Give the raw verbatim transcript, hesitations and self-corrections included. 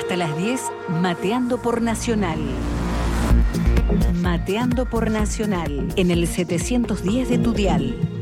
Hasta las diez, Mateando por Nacional. Mateando por Nacional, en el setecientos diez de tu dial.